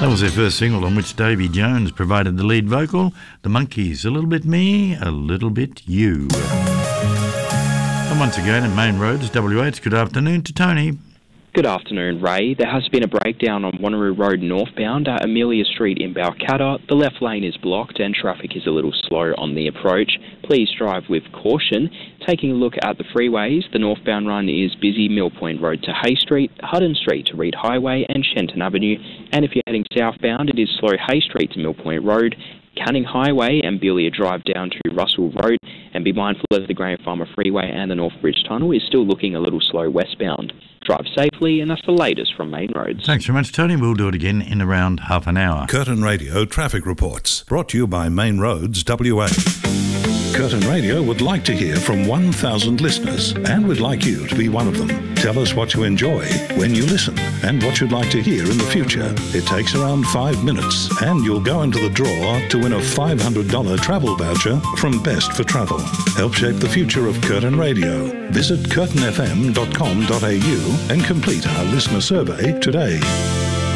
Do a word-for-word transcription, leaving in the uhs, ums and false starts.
That was their first single on which Davy Jones provided the lead vocal. The Monkees, a little bit me, a little bit you. And once again at Main Roads, W H, good afternoon to Tony. Good afternoon, Ray. There has been a breakdown on Wanneroo Road northbound at Amelia Street in Balcatta. The left lane is blocked and traffic is a little slow on the approach. Please drive with caution. Taking a look at the freeways, the northbound run is busy Mill Point Road to Hay Street, Hutton Street to Reed Highway and Shenton Avenue. And if you're heading southbound, it is slow Hay Street to Mill Point Road, Canning Highway and Belia Drive down to Russell Road, and be mindful as the Graham Farmer Freeway and the North Bridge Tunnel is still looking a little slow westbound. Drive safely, and that's the latest from Main Roads. Thanks very much, Tony. We'll do it again in around half an hour. Curtin Radio Traffic Reports, brought to you by Main Roads W A. Curtin Radio would like to hear from one thousand listeners, and we'd like you to be one of them. Tell us what you enjoy when you listen and what you'd like to hear in the future. It takes around five minutes, and you'll go into the draw to win a five hundred dollars travel voucher from Best for Travel. Help shape the future of Curtin Radio. Visit curtin f m dot com dot a u and complete our listener survey today.